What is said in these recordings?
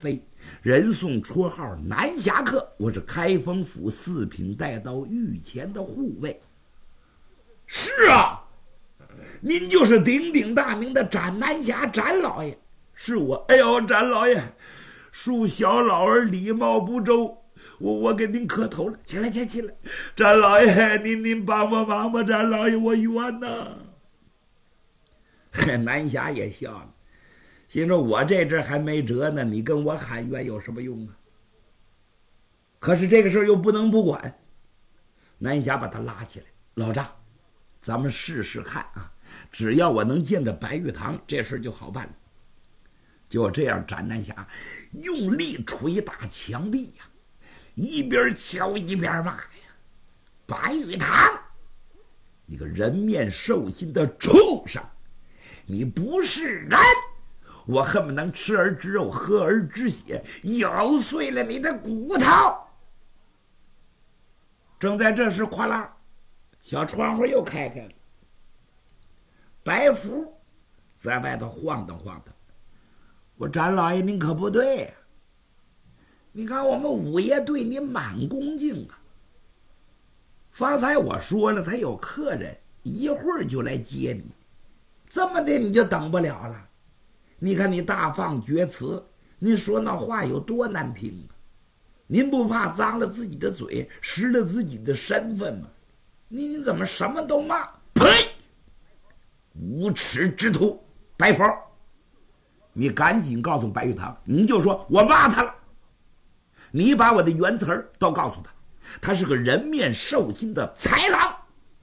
飞，人送绰号南侠客，我是开封府四品带到御前的护卫。是啊，您就是鼎鼎大名的展南侠展老爷。是我。哎呦，展老爷，恕小老儿礼貌不周，我给您磕头了。起来，起来，展老爷，您帮忙吧，展老爷，我冤呐。南侠也笑了，心说我这阵还没辙呢，你跟我喊冤有什么用啊？可是这个事儿又不能不管。南侠把他拉起来，老丈，咱们试试看啊，只要我能见着白玉堂，这事儿就好办了。就这样，展南侠用力捶打墙壁呀，一边敲一边骂呀：“白玉堂，你个人面兽心的畜生！你不是人，我恨不能吃儿之肉，喝儿之血，咬碎了你的骨头！”正在这时，哗啦，小窗户又开了，白福在外头晃荡晃荡。我展老爷，您可不对呀！你看我们五爷对您满恭敬啊。方才我说了，他有客人，一会儿就来接你。这么的你就等不了了？你看你大放厥词，您说那话有多难听啊？您不怕脏了自己的嘴，失了自己的身份吗？你怎么什么都骂？呸！无耻之徒！白佛，你赶紧告诉白玉堂，你就说我骂他了。你把我的原词儿都告诉他，他是个人面兽心的豺狼。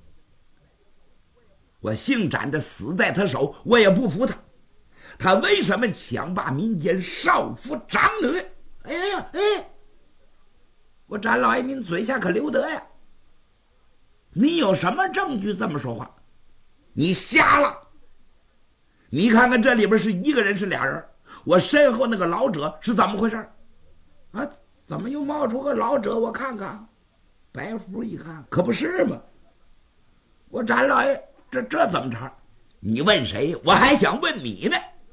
我姓展的死在他手，我也不服他。他为什么强霸民间，少妇长女？哎呀，我展老爷，您嘴下可留德呀！你有什么证据这么说话？你瞎了！你看看这里边是一个人是俩人？我身后那个老者是怎么回事啊？怎么又冒出个老者？我看看。白福一看，可不是嘛！我展老爷，这怎么着？你问谁？我还想问你呢。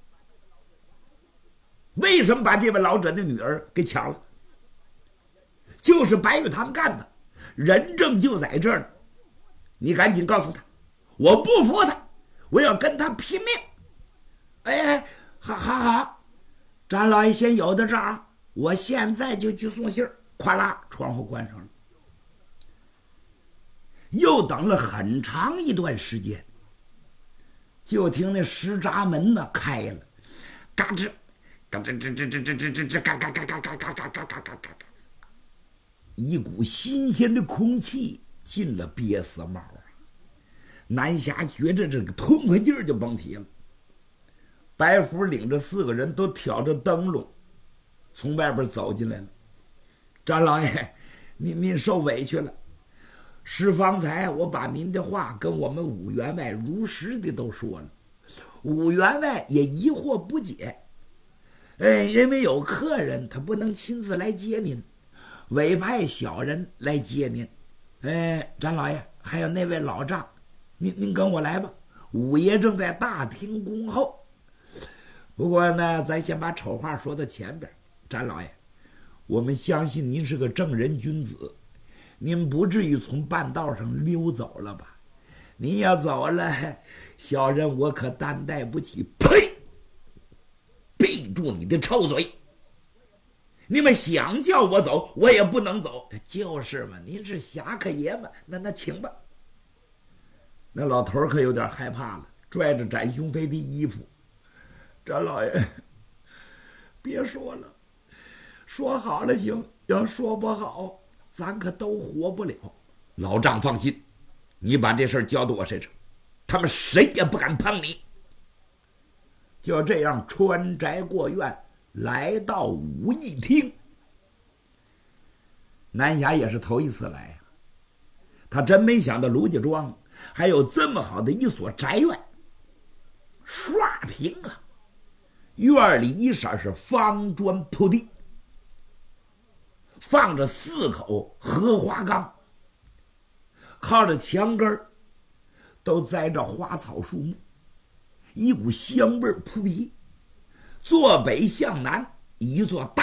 为什么把这位老者的女儿给抢了？就是白玉堂干的，人证就在这儿呢。你赶紧告诉他，我不服他，我要跟他拼命。好，展老爷先有的账，我现在就去送信儿。哗啦，窗户关上了。又等了很长一段时间，就听那石闸门呢开了，嘎吱，嘎吱吱吱吱吱吱吱嘎嘎嘎嘎嘎嘎嘎嘎嘎嘎嘎，一股新鲜的空气进了憋死帽啊！南侠觉着这个痛快劲儿就甭提了。白福领着4个人都挑着灯笼从外边走进来了。展老爷，您受委屈了。是方才我把您的话跟我们武员外如实的都说了，武员外也疑惑不解。因为有客人他不能亲自来接您，委派小人来接您。展老爷，还有那位老丈，您跟我来吧。武爷正在大厅恭候。不过呢，咱先把丑话说到前边。展老爷，我们相信您是个正人君子，您不至于从半道上溜走了吧？您要走了，小人我可担待不起。呸！闭住你的臭嘴！你们想叫我走，我也不能走。就是嘛，您是侠客爷们，那请吧。那老头可有点害怕了，拽着展雄飞的衣服。展老爷，别说了，说好了行，要说不好，咱可都活不了。老丈放心，你把这事儿交到我身上，他们谁也不敢碰你。就这样穿宅过院，来到武义厅。南侠也是头一次来啊，他真没想到卢家庄还有这么好的一所宅院，刷屏啊！院里一色是方砖铺地，放着4口荷花缸，靠着墙根都栽着花草树木，一股香味扑鼻。坐北向南一座大